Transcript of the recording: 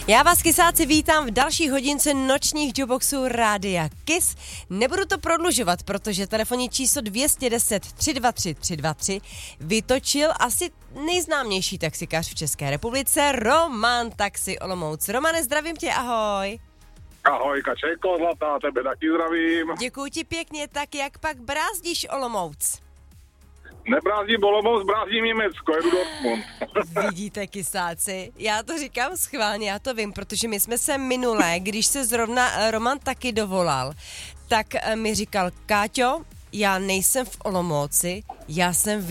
Já vás, kysáci, vítám v další hodince nočních jukeboxů Rádia Kiss. Nebudu to prodlužovat, protože telefonní číslo 210 323 323 vytočil asi nejznámější taxikář v České republice, Roman Taxi Olomouc. Romane, zdravím tě, ahoj. Ahoj, Kačejko, zlatá, tebe taky zdravím. Děkuji ti pěkně, tak jak pak brázdíš Olomouc? Nebrázdím Olomouc, brázdím Německo, jedu Dortmund. Vidíte, kysáci, já to říkám schválně, já to vím, protože my jsme se minulé, když se zrovna Roman taky dovolal, tak mi říkal, Káťo, já nejsem v Olomouci, já jsem v